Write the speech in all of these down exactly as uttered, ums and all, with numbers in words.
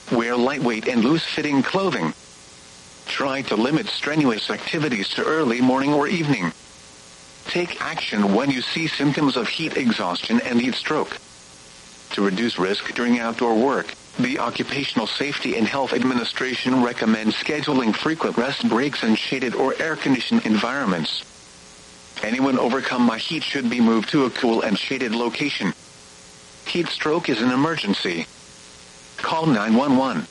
Wear lightweight and loose-fitting clothing. Try to limit strenuous activities to early morning or evening. Take action when you see symptoms of heat exhaustion and heat stroke. To reduce risk during outdoor work, the Occupational Safety and Health Administration recommends scheduling frequent rest breaks in shaded or air-conditioned environments. Anyone overcome by heat should be moved to a cool and shaded location. Heat stroke is an emergency. Call nine one one.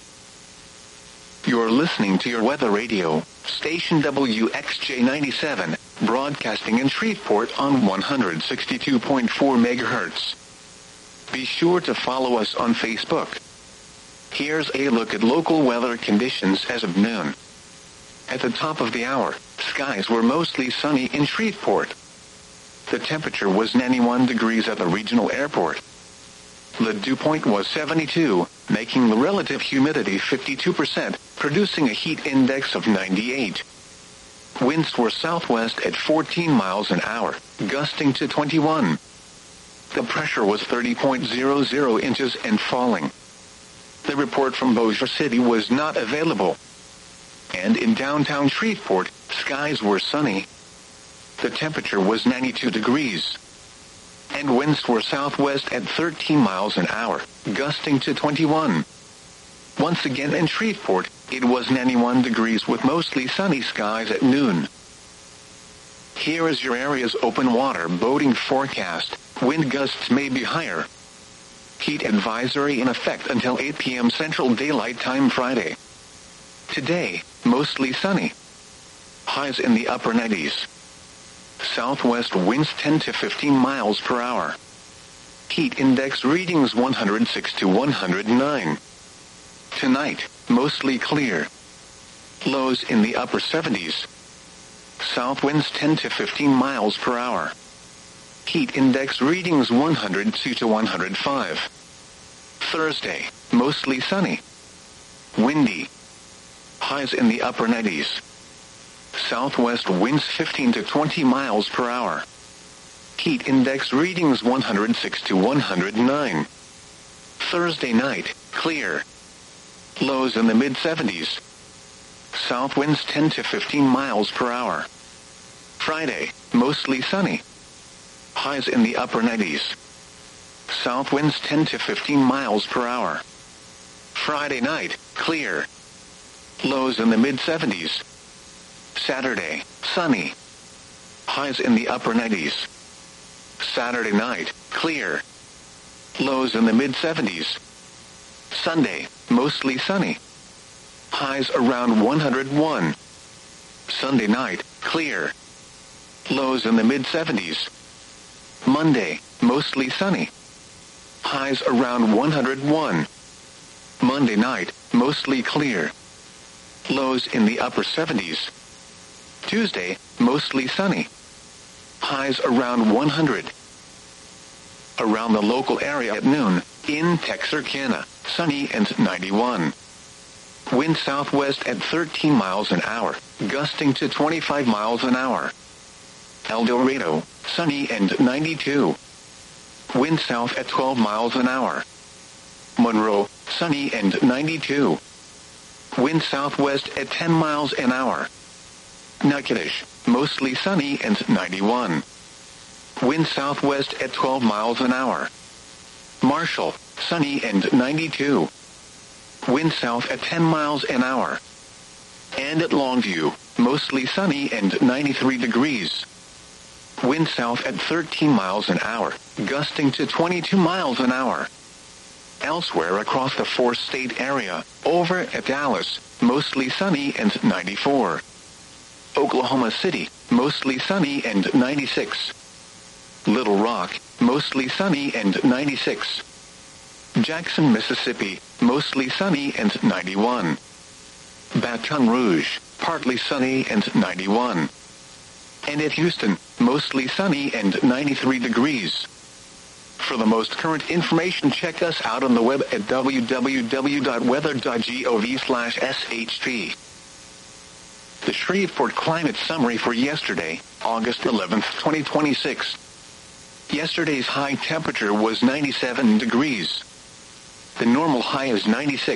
You're listening to your weather radio, station W X J ninety-seven, broadcasting in Shreveport on one hundred sixty-two point four megahertz. Be sure to follow us on Facebook. Here's a look at local weather conditions as of noon. At the top of the hour, skies were mostly sunny in Shreveport. The temperature was ninety-one degrees at the regional airport. The dew point was seventy-two, making the relative humidity fifty-two percent, producing a heat index of ninety-eight. Winds were southwest at fourteen miles an hour, gusting to twenty-one. The pressure was thirty point zero zero inches and falling. The report from Bossier City was not available. And in downtown Shreveport, skies were sunny. The temperature was ninety-two degrees. And winds were southwest at thirteen miles an hour, gusting to twenty-one. Once again in Shreveport, it was ninety-one degrees with mostly sunny skies at noon. Here is your area's open water boating forecast. Wind gusts may be higher. Heat advisory in effect until eight p.m. Central Daylight Time Friday. Today, mostly sunny. Highs in the upper nineties. Southwest winds ten to fifteen miles per hour. Heat index readings one hundred six to one hundred nine. Tonight, mostly clear. Lows in the upper seventies. South winds ten to fifteen miles per hour. Heat index readings one hundred two to one hundred five. Thursday, mostly sunny. Windy. Highs in the upper nineties. Southwest winds fifteen to twenty miles per hour. Heat index readings one hundred six to one hundred nine. Thursday night, clear. Lows in the mid seventies. South winds ten to fifteen miles per hour. Friday, mostly sunny. Highs in the upper nineties. South winds ten to fifteen miles per hour. Friday night, clear. Lows in the mid seventies. Saturday, sunny. Highs in the upper nineties. Saturday night, clear. Lows in the mid seventies. Sunday, mostly sunny. Highs around one hundred one. Sunday night, clear. Lows in the mid seventies. Monday, mostly sunny. Highs around one hundred one. Monday night, mostly clear. Lows in the upper seventies. Tuesday, mostly sunny. Highs around one hundred. Around the local area at noon, in Texarkana, sunny and ninety-one. Wind southwest at thirteen miles an hour, gusting to twenty-five miles an hour. El Dorado, sunny and ninety-two. Wind south at twelve miles an hour. Monroe, sunny and ninety-two. Wind southwest at ten miles an hour. Natchitoches, mostly sunny and ninety-one. Wind southwest at twelve miles an hour. Marshall, sunny and ninety-two. Wind south at ten miles an hour. And at Longview, mostly sunny and ninety-three degrees. Wind south at thirteen miles an hour, gusting to twenty-two miles an hour. Elsewhere across the four-state area, over at Dallas, mostly sunny and ninety-four. Oklahoma City, mostly sunny and ninety-six. Little Rock, mostly sunny and ninety-six. Jackson, Mississippi, mostly sunny and ninety-one. Baton Rouge, partly sunny and ninety-one. And at Houston, mostly sunny and ninety-three degrees. For the most current information, check us out on the web at w w w dot weather dot gov slash s h p. The Shreveport Climate Summary for yesterday, August eleventh, twenty twenty-six. Yesterday's high temperature was ninety-seven degrees. The normal high is ninety-six.